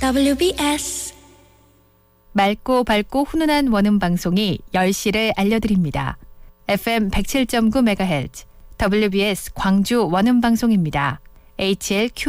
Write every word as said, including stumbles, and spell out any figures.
더블유비에스 맑고 밝고 훈훈한 원음 방송이 열 시를 알려드립니다. 에프엠 백칠 점 구 메가헤르츠 더블유비에스 광주 원음 방송입니다. 에이치엘큐